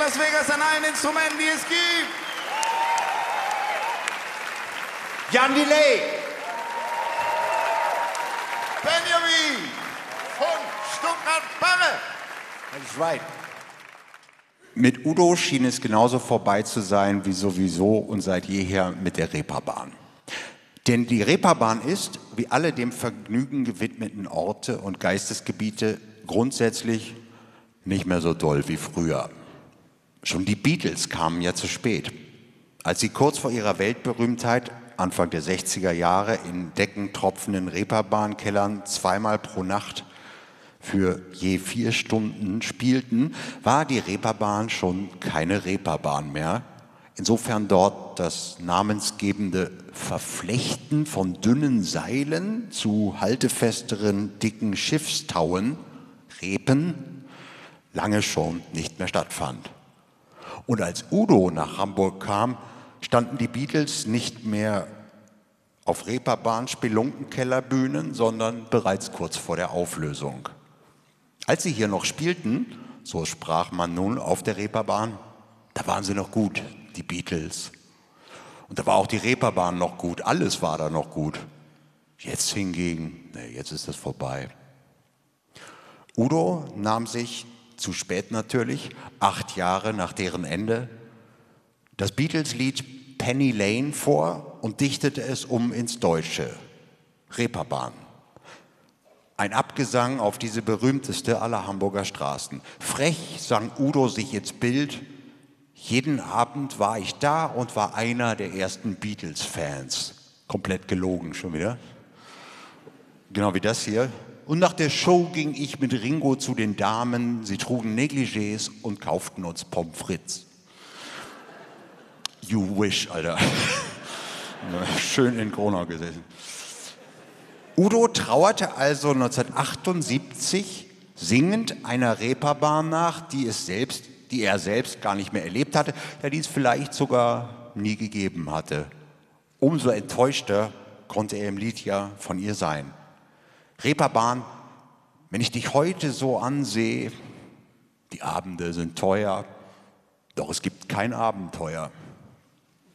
Las Vegas an allen Instrumenten, die es gibt. Jan Delay. Benjamin von Stuttgart-Barre. That's right. Mit Udo schien es genauso vorbei zu sein wie sowieso und seit jeher mit der Reeperbahn. Denn die Reeperbahn ist, wie alle dem Vergnügen gewidmeten Orte und Geistesgebiete, grundsätzlich nicht mehr so doll wie früher. Schon die Beatles kamen ja zu spät. Als sie kurz vor ihrer Weltberühmtheit Anfang der 60er Jahre in deckentropfenden Reeperbahnkellern zweimal pro Nacht für je 4 Stunden spielten, war die Reeperbahn schon keine Reeperbahn mehr. Insofern dort das namensgebende Verflechten von dünnen Seilen zu haltefesteren, dicken Schiffstauen, Reepen, lange schon nicht mehr stattfand. Und als Udo nach Hamburg kam, standen die Beatles nicht mehr auf Reeperbahn-Spelunkenkellerbühnen, sondern bereits kurz vor der Auflösung. Als sie hier noch spielten, so sprach man nun auf der Reeperbahn, da waren sie noch gut, die Beatles. Und da war auch die Reeperbahn noch gut, alles war da noch gut. Jetzt hingegen, nee, jetzt ist das vorbei. Udo nahm sich, zu spät natürlich, 8 Jahre nach deren Ende, das Beatles-Lied Penny Lane vor und dichtete es um ins Deutsche, Reeperbahn. Ein Abgesang auf diese berühmteste aller Hamburger Straßen. Frech sang Udo sich ins Bild, jeden Abend war ich da und war einer der ersten Beatles-Fans. Komplett gelogen schon wieder. Genau wie das hier. Und nach der Show ging ich mit Ringo zu den Damen, sie trugen Negligés und kauften uns Pommes frites. You wish, Alter. Schön in Gronau gesessen. Udo trauerte also 1978 singend einer Reeperbahn nach, die er selbst gar nicht mehr erlebt hatte, da die es vielleicht sogar nie gegeben hatte. Umso enttäuschter konnte er im Lied ja von ihr sein. Reeperbahn, wenn ich dich heute so ansehe, die Abende sind teuer, doch es gibt kein Abenteuer.